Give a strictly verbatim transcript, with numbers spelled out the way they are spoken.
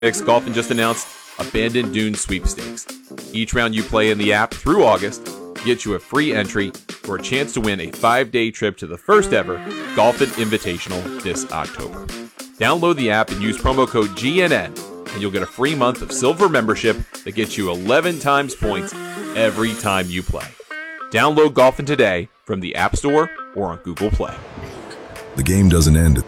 Golfin just announced Abandoned Dunes Sweepstakes. Each round you play in the app through August gets you a free entry for a chance to win a five-day trip to the first ever Golfin Invitational this October. Download the app and use promo code G N N, and you'll get a free month of silver membership that gets you eleven times points every time you play. Download Golfin today from the App Store or on Google Play. The game doesn't end at the